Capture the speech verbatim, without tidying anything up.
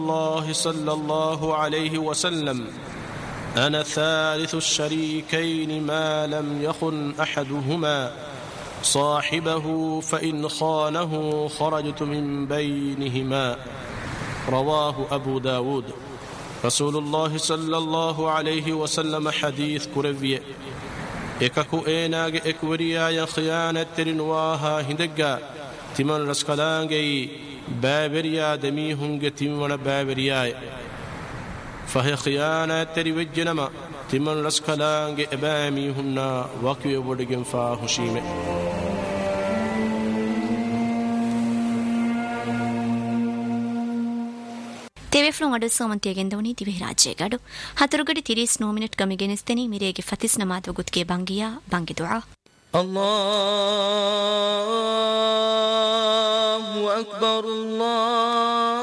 الله صلى الله عليه وسلم: أنا ثالث الشريكين ما لم يخن أحدهما صاحبه فإن خانه خرجت من بينهما. رواه أبو داود. رسول الله صلى الله عليه وسلم حديث كربية إكاكو إيناغ إكوريا يا خيانة ترنواها هندقا تمن رسكالانغي بابريا دميهم تمن بابريا فهي خيانة تريوجنما تمن رسكالانغ إباميهن وكي ودقن فاهشيمه. තෙවෙෆ්ලොන් අඩ සෝමන්තියගෙන් දවනී දිවි රාජ්‍යගඩු හතුරුගඩි තිරිස් නෝ මිනිට් ගමිගෙනස්තනි මිරේගේ ෆතිස් නමාද වගුත්ගේ බංගියා බංගි දුආ. අල්ලාහු අක්බර් අල්ලාහ්